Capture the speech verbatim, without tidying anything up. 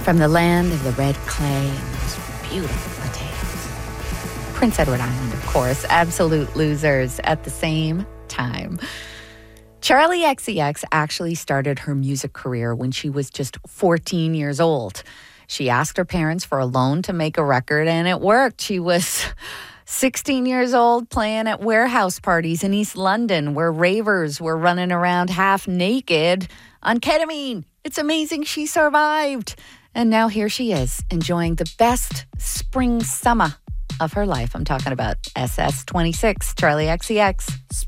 From the land of the red clay and those beautiful potatoes. Prince Edward Island, of course. Absolute losers at the same time. Charli X C X actually started her music career when she was just fourteen years old. She asked her parents for a loan to make a record, and it worked. She was sixteen years old playing at warehouse parties in East London where ravers were running around half naked on ketamine. It's amazing she survived. And now here she is, enjoying the best spring summer of her life. I'm talking about S S twenty-six, Charli X C X.